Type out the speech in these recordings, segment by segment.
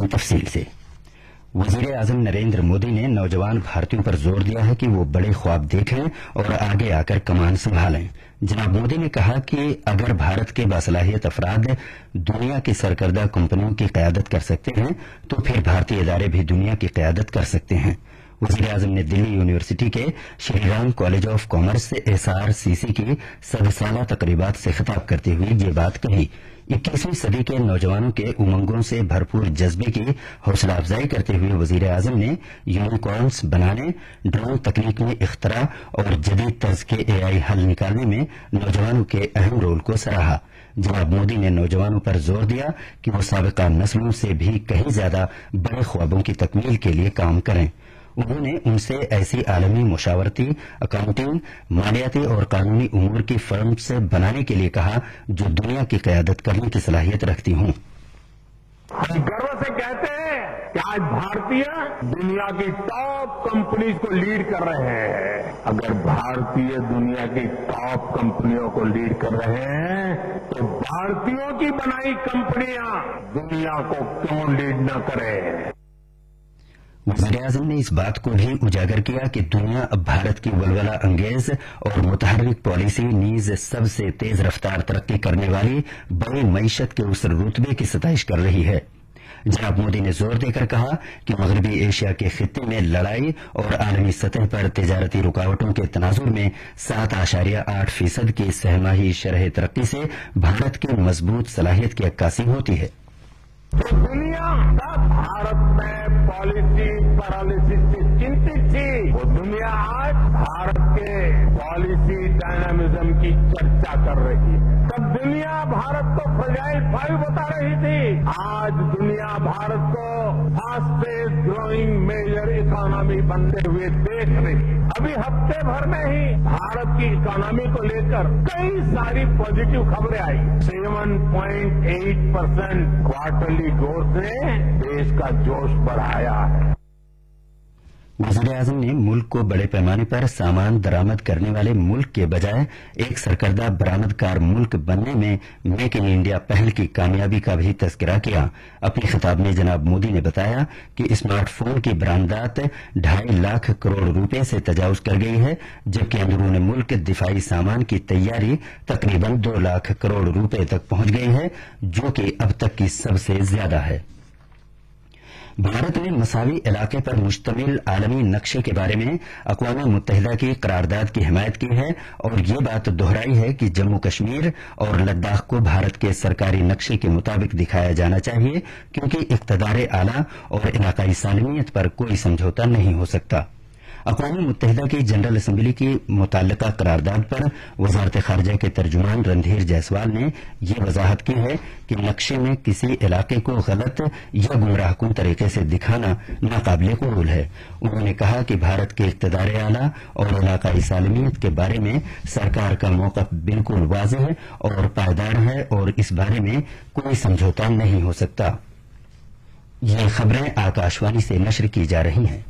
تفصیل سے۔ وزیر اعظم نریندر مودی نے نوجوان بھارتیوں پر زور دیا ہے کہ وہ بڑے خواب دیکھیں اور آگے آ کر کمان سنبھالیں۔ جناب مودی نے کہا کہ اگر بھارت کے باصلاحیت افراد دنیا کی سرکردہ کمپنیوں کی قیادت کر سکتے ہیں تو پھر بھارتی ادارے بھی دنیا کی قیادت کر سکتے ہیں۔ وزیر اعظم نے دلی یونیورسٹی کے Shri Ram college of commerce SRCC کی 100 سالہ تقریبات سے خطاب کرتے ہوئے یہ بات کہی۔ 21ویں صدی کے نوجوانوں کے امنگوں سے بھرپور جذبے کی حوصلہ افزائی کرتے ہوئے وزیر اعظم نے یونیکارنس بنانے، ڈرون تکنیک میں اختراع اور جدید طرز کے AI حل نکالنے میں نوجوانوں کے اہم رول کو سراہا۔ جناب مودی نے نوجوانوں پر زور دیا کہ وہ سابقہ نسلوں سے بھی کہیں زیادہ بڑے خوابوں کی تکمیل کے لیے کام کریں۔ انہوں نے ان سے ایسی عالمی مشاورتی، اکاؤنٹنگ، مالیاتی اور قانونی امور کی فرمز بنانے کے لیے کہا جو دنیا کی قیادت کرنے کی صلاحیت رکھتی ہوں۔ ہم گرو سے کہتے ہیں کہ آج بھارتی دنیا کی ٹاپ کمپنیز کو لیڈ کر رہے ہیں۔ اگر بھارتی دنیا کی ٹاپ کمپنیوں کو لیڈ کر رہے ہیں تو بھارتیوں کی بنائی کمپنیاں دنیا کو کیوں لیڈ نہ کریں؟ وزیر اعظم نے اس بات کو بھی اجاگر کیا کہ دنیا اب بھارت کی ولولہ انگیز اور متحرک پالیسی نیز سب سے تیز رفتار ترقی کرنے والی بڑی معیشت کے اس رتبے کی ستائش کر رہی ہے۔ جناب مودی نے زور دے کر کہا کہ مغربی ایشیا کے خطے میں لڑائی اور عالمی سطح پر تجارتی رکاوٹوں کے تناظر میں 7.8% کی سہ ماہی شرح ترقی سے بھارت کی مضبوط صلاحیت کی عکاسی ہوتی ہے۔ تو دنیا بھارت میں پالیسی پیرالائسس سے چنتت تھی، وہ دنیا آج بھارت کے پالیسی ڈائنامزم کی چرچا کر رہی ہے۔ تب دنیا بھارت کو فرجائل 5 بتا رہی تھی، آج دنیا بھارت کو فاسٹسٹ گروئنگ میجر اکانومی بنتے ہوئے دیکھ رہی۔ ابھی ہفتے بھر میں ہی بھارت کی اکانومی کو لے کر کئی ساری پازیٹو خبریں آئی۔ 7.8% کوارٹرلی گروتھ نے دیش کا جوش بڑھایا ہے۔ وزیر اعظم نے ملک کو بڑے پیمانے پر سامان درآمد کرنے والے ملک کے بجائے ایک سرکردہ برآمدکار ملک بننے میں میک ان انڈیا پہل کی کامیابی کا بھی تذکرہ کیا۔ اپنے خطاب میں جناب مودی نے بتایا کہ اسمارٹ فون کی برآمدات 2.5 لاکھ کروڑ روپے سے تجاوز کر گئی ہے، جبکہ اندرون ملک دفاعی سامان کی تیاری تقریباً 2 لاکھ کروڑ روپے تک پہنچ گئی ہے، جو کہ اب تک کی سب سے زیادہ ہے۔ بھارت نے مساوی علاقے پر مشتمل عالمی نقشے کے بارے میں اقوام متحدہ کی قرارداد کی حمایت کی ہے اور یہ بات دہرائی ہے کہ جموں کشمیر اور لداخ کو بھارت کے سرکاری نقشے کے مطابق دکھایا جانا چاہیے، کیونکہ اقتدار اعلیٰ اور علاقائی سالمیت پر کوئی سمجھوتا نہیں ہو سکتا۔ اقوام متحدہ کی جنرل اسمبلی کی متعلقہ قرارداد پر وزارت خارجہ کے ترجمان رندھیر جیسوال نے یہ وضاحت کی ہے کہ نقشے میں کسی علاقے کو غلط یا گمراہ کن طریقے سے دکھانا ناقابل قبول ہے۔ انہوں نے کہا کہ بھارت کے اقتدار اعلیٰ اور علاقائی سالمیت کے بارے میں سرکار کا موقف بالکل واضح اور پائیدار ہے اور اس بارے میں کوئی سمجھوتا نہیں ہو سکتا۔ یہ خبریں آکاشوانی سے نشر کی جا رہی ہیں۔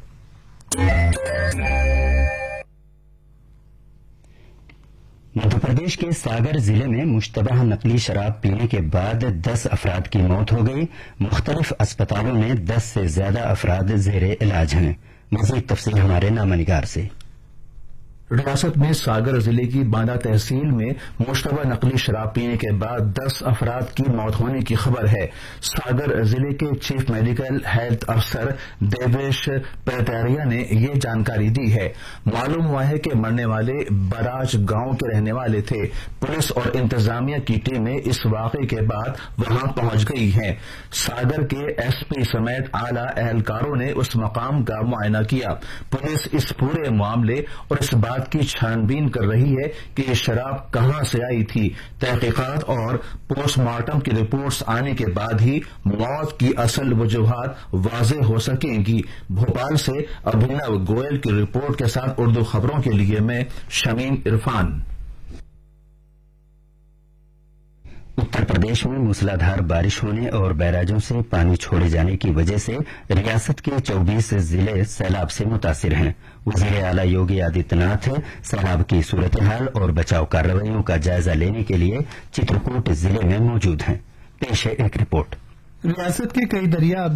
مدھیہ پردیش کے ساگر ضلع میں مشتبہ نقلی شراب پینے کے بعد 10 افراد کی موت ہو گئی۔ مختلف اسپتالوں میں 10 سے زیادہ افراد زیر علاج ہیں۔ مزید تفصیل ہمارے نامہ نگار سے۔ ریاست میں ساگر ضلع کی باندہ تحصیل میں مشتبہ نقلی شراب پینے کے بعد 10 افراد کی موت ہونے کی خبر ہے۔ ساگر ضلع کے چیف میڈیکل ہیلتھ افسر دیویش پیتاریا نے یہ جانکاری دی ہے۔ معلوم ہوا ہے کہ مرنے والے براج گاؤں کے رہنے والے تھے۔ پولیس اور انتظامیہ کی ٹیمیں اس واقعے کے بعد وہاں پہنچ گئی ہیں۔ ساگر کے SP سمیت اعلی اہلکاروں نے اس مقام کا معائنہ کیا۔ پولیس اس پورے معاملے اور اس بات کی چھان بین کر رہی ہے کہ یہ شراب کہاں سے آئی تھی۔ تحقیقات اور پوسٹ مارٹم کی رپورٹس آنے کے بعد ہی موت کی اصل وجوہات واضح ہو سکیں گی۔ بھوپال سے ابھینو گوئل کی رپورٹ کے ساتھ اردو خبروں کے لیے میں شمیم عرفان۔ اتر پردیش میں موسلادھار بارش ہونے اور بیراجوں سے پانی چھوڑے جانے کی وجہ سے ریاست کے 24 ضلع سیلاب سے متاثر ہیں۔ وزیر اعلیٰ یوگی آدتیہ ناتھ سیلاب کی صورتحال اور بچاؤ کارروائیوں کا جائزہ لینے کے لیے چترکوٹ ضلع میں موجود ہیں۔ پیش ہے ایک رپورٹ۔ ریاست کے کئی دریا